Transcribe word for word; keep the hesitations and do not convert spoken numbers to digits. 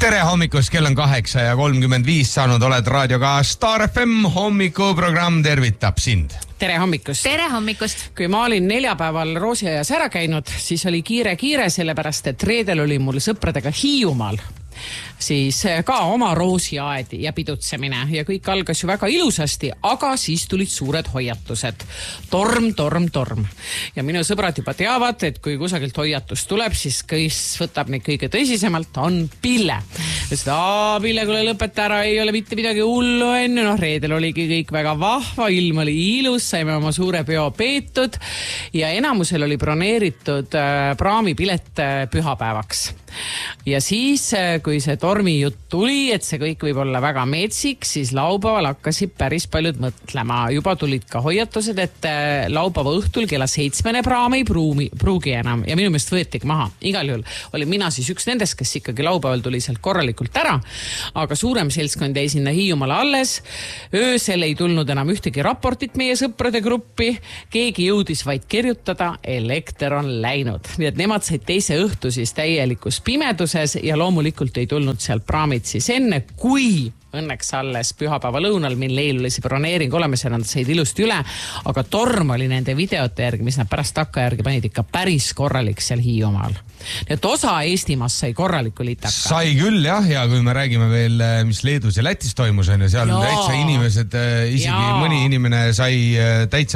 Tere hommikust, kell on kaheksa ja kolmkümmend viis saanud, oled raadioga Star F M, hommikuprogramm tervitab sind. Tere hommikust. Tere hommikust. Kui ma olin neljapäeval Roosiaias ära käinud, siis oli kiire-kiire, sellepärast, et reedel oli mul sõpradega Hiiumaal. Siis ka oma roosiaed ja pidutsemine ja kõik algas ju väga ilusasti, aga siis tulid suured hoiatused. Torm, torm, torm. Ja minu sõbrad juba teavad, et kui kusagilt hoiatus tuleb, siis kes võtab neid kõige tõsisemalt, on Pille. Ja seda, Pille, kuule lõpeta ära, ei ole mitte midagi hullu enne. Noh, reedel oligi kõik väga vahva, ilm oli ilus, saime oma suure peo peetud ja enamusel oli broneeritud äh, praamipilet äh, pühapäevaks. Ja siis, kui see tormi jutt tuli, et see kõik võib olla väga metsik, siis laupäeval hakkasid päris paljud mõtlema. Juba tulid ka hoiatused, et laupäeva õhtul kella seitsmene praam ei pruumi, pruugi enam ja minu meelest võetigi maha. Igal juhul olin mina siis üks nendest, kes ikkagi laupäeval tuli sealt korralikult ära, aga suurem seltskond jäi sinna Hiiumaale alles. Öösel ei tulnud enam ühtegi raportit meie sõprade gruppi, keegi jõudis vaid kirjutada, elekter on läinud. Nii et nemad said teise õhtu siis täielikus pimeduses ja loomulikult ei tulnud seal praamid siis enne, kui õnneks alles pühapäeva lõunal, mille eil oli see broneering olemas ja nad said ilusti üle, aga torm oli nende videote järgi, mis nad pärast takka järgi panid ikka päris korralik seal Hiiumaal. Nii et osa Eestimaast sai korraliku litaka. Sai küll jah, ja kui me räägime veel, mis Leedus ja Lätis toimus, on ja seal Jaa. täitsa inimesed, isegi Jaa. mõni inimene sai täitsa